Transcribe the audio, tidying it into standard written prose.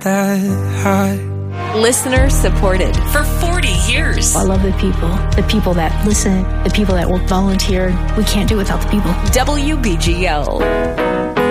that high. Listener supported for 40 years. I love the people that listen, the people that will volunteer. We can't do it without the people. WBGL.